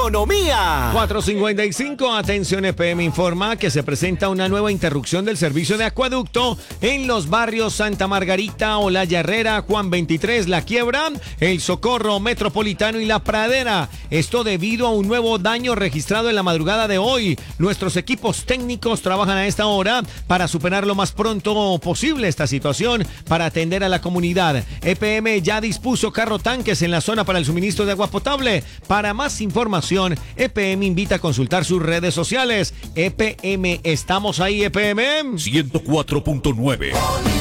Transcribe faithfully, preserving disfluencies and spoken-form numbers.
economía. cuatro cincuenta y cinco, atención, E P M informa que se presenta una nueva interrupción del servicio de acueducto en los barrios Santa Margarita, Olaya Herrera, Juan veintitrés, La Quiebra, El Socorro, Metropolitano y La Pradera. Esto debido a un nuevo daño registrado en la madrugada de hoy. Nuestros equipos técnicos trabajan a esta hora para superar lo más pronto posible esta situación para atender a la comunidad. E P M ya dispuso carro tanques en la zona para el suministro de agua potable. Para más información, E P M invita a consultar sus redes sociales. E P M, ¿estamos ahí, E P M? ciento cuatro punto nueve.